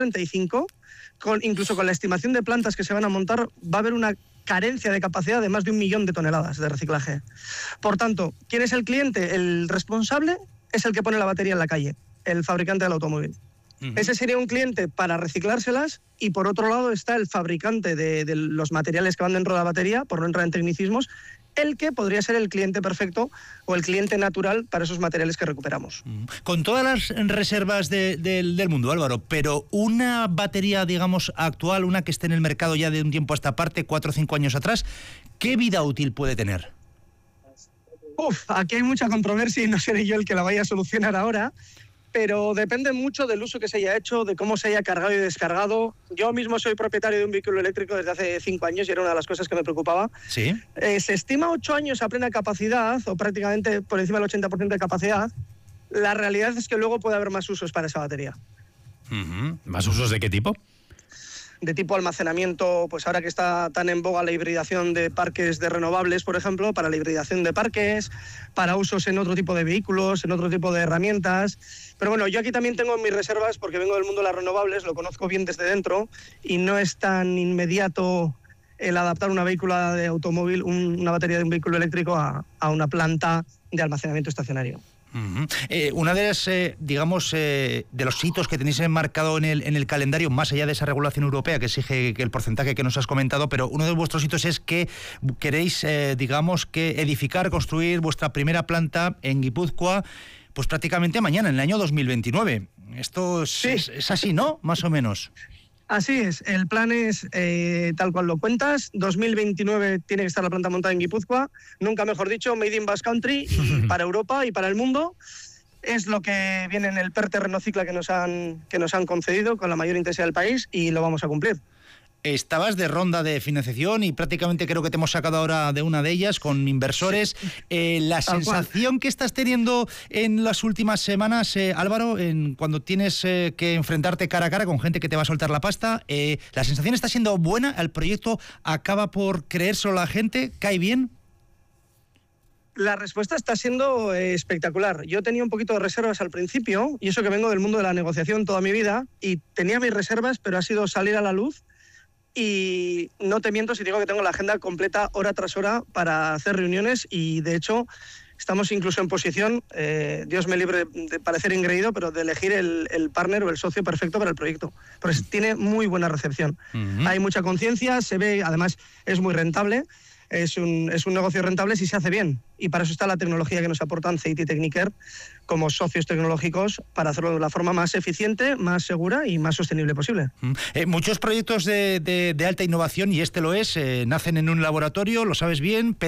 2035, incluso con la estimación de plantas que se van a montar, va a haber una carencia de capacidad de más de 1 millón de toneladas de reciclaje. Por tanto, ¿quién es el cliente? El responsable es el que pone la batería en la calle, el fabricante del automóvil. Ese sería un cliente para reciclárselas, y por otro lado está el fabricante de los materiales que van dentro de la batería, por no entrar en tecnicismos, el que podría ser el cliente perfecto o el cliente natural para esos materiales que recuperamos. Con todas las reservas del mundo, Álvaro, pero una batería, digamos, actual, una que esté en el mercado ya de un tiempo a esta parte, 4 o 5 años atrás, ¿qué vida útil puede tener? Aquí hay mucha controversia y no seré yo el que la vaya a solucionar ahora, pero depende mucho del uso que se haya hecho, de cómo se haya cargado y descargado. Yo mismo soy propietario de un vehículo eléctrico desde hace 5 años y era una de las cosas que me preocupaba. ¿Sí? Se estima 8 años a plena capacidad, o prácticamente por encima del 80% de capacidad. La realidad es que luego puede haber más usos para esa batería. ¿Más usos de qué tipo? De tipo almacenamiento, pues ahora que está tan en boga la hibridación de parques de renovables, por ejemplo, para la hibridación de parques, para usos en otro tipo de vehículos, en otro tipo de herramientas. Pero bueno, yo aquí también tengo mis reservas porque vengo del mundo de las renovables, lo conozco bien desde dentro y no es tan inmediato el adaptar una batería de un vehículo eléctrico a una planta de almacenamiento estacionario. Una de las, de los hitos que tenéis enmarcado en el calendario, más allá de esa regulación europea que exige que el porcentaje que nos has comentado, pero uno de vuestros hitos es que queréis, que edificar, construir vuestra primera planta en Guipúzcoa, pues prácticamente mañana, en el año 2029. Esto es así, ¿no? Más o menos. Así es, el plan es tal cual lo cuentas. 2029 tiene que estar la planta montada en Guipúzcoa, nunca mejor dicho, Made in Basque Country, y para Europa y para el mundo. Es lo que viene en el PERTE Renocicla que nos han concedido con la mayor intensidad del país, y lo vamos a cumplir. Estabas de ronda de financiación y prácticamente creo que te hemos sacado ahora de una de ellas con inversores. La sensación que estás teniendo en las últimas semanas, Álvaro, cuando tienes que enfrentarte cara a cara con gente que te va a soltar la pasta, ¿la sensación está siendo buena? ¿El proyecto acaba por creérselo la gente? ¿Cae bien? La respuesta está siendo espectacular. Yo tenía un poquito de reservas al principio, y eso que vengo del mundo de la negociación toda mi vida, y tenía mis reservas, pero ha sido salir a la luz. Y no te miento si digo que tengo la agenda completa hora tras hora para hacer reuniones, y de hecho estamos incluso en posición, Dios me libre de parecer engreído, pero de elegir el partner o el socio perfecto para el proyecto, porque tiene muy buena recepción. Hay mucha conciencia, se ve, además es muy rentable. Es un negocio rentable si se hace bien, y para eso está la tecnología que nos aportan CIT y Techniker como socios tecnológicos para hacerlo de la forma más eficiente, más segura y más sostenible posible. Muchos proyectos de alta innovación, y este lo es, nacen en un laboratorio, lo sabes bien, pero